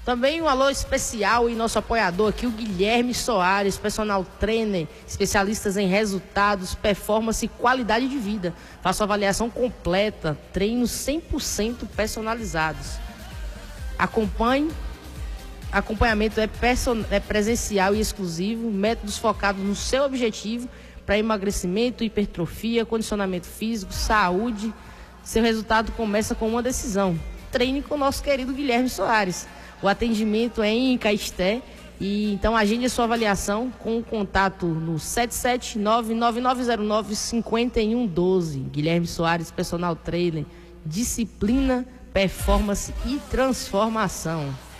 Também um alô especial e nosso apoiador aqui, o Guilherme Soares, personal trainer, especialistas em resultados, performance e qualidade de vida. Faço avaliação completa, treinos 100% personalizados. Acompanhamento é presencial e exclusivo, métodos focados no seu objetivo para emagrecimento, hipertrofia, condicionamento físico, saúde. Seu resultado começa com uma decisão. Treine com o nosso querido Guilherme Soares. O atendimento é em Caisté, e então agende a sua avaliação com o contato no 779-9909-5112. Guilherme Soares, personal trainer, disciplina, performance e transformação.